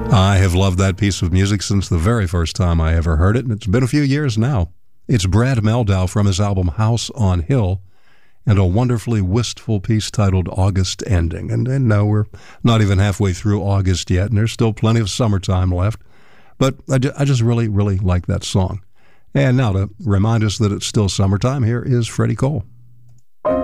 I have loved that piece of music since the very first time I ever heard it, and it's been a few years now. It's Brad Mehldau from his album House on Hill, and a wonderfully wistful piece titled August Ending. And no, we're not even halfway through August yet, and there's still plenty of summertime left. But I just really, really like that song. And now to remind us that it's still summertime, here is Freddie Cole.